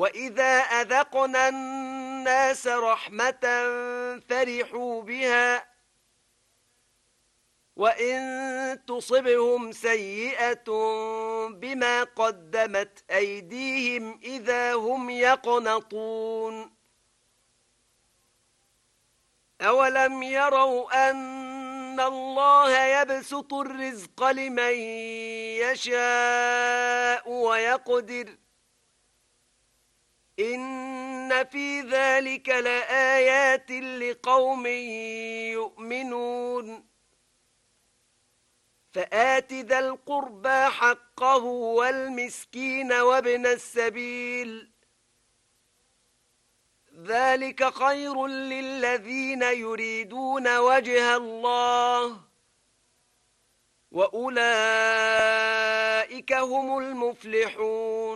وإذا أذقنا الناس رحمة فرحوا بها وإن تصبهم سيئة بما قدمت أيديهم إذا هم يقنطون أولم يروا أن الله يبسط الرزق لمن يشاء ويقدر إن في ذلك لآيات لقوم يؤمنون فآت ذا القربى حقه والمسكين وابن السبيل ذلك خير للذين يريدون وجه الله وأولئك هم المفلحون